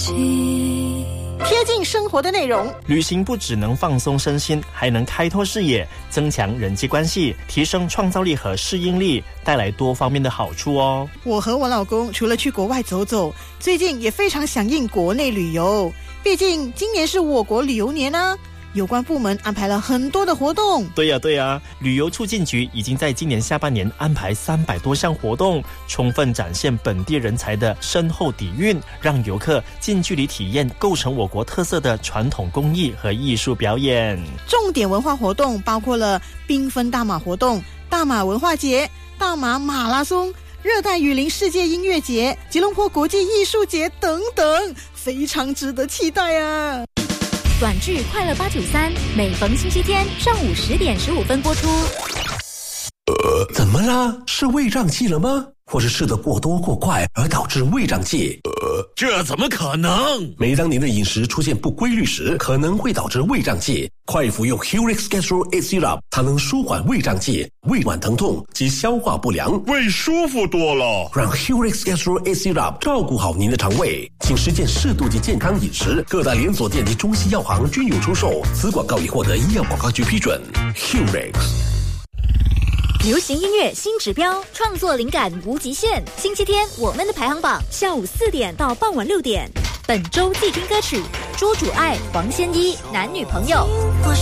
贴近生活的内容。 旅行不只能放松身心，还能开拓视野，增强人际关系，提升创造力和适应力，带来多方面的好处哦。 我和我老公除了去国外走走，最近也非常响应国内旅游，毕竟今年是我国旅游年啊。有关部门安排了很多的活动。 对呀，旅游促进局已经在今年下半年安排300多项活动，充分展现本地人才的深厚底蕴，让游客近距离体验构成我国特色的传统工艺和艺术表演。 重点文化活动包括了缤纷大马活动、大马文化节、大马马拉松、热带雨林世界音乐节、吉隆坡国际艺术节等等，非常值得期待啊！ 短剧《快乐893》每逢星期天上午10点15分播出。 怎么啦？是胃胀气了吗？或是吃得过多过快而导致胃胀气？ 这怎么可能？ 每当您的饮食出现不规律时，可能会导致胃胀气。快服用 Hurix Gastro A Syrup， 它能舒缓胃胀气、胃脘疼痛及消化不良， 胃舒服多了。 让 Hurix Gastro A Syrup 照顾好您的肠胃。请实践适度及健康饮食，各大连锁店及中西药行均有出售。此广告已获得医药广告局批准。Hurix。 流行音乐新指标，创作灵感无极限。星期天我们的排行榜，下午4点到傍晚6点。本周季军歌曲：朱主爱、黄仙依，男女朋友。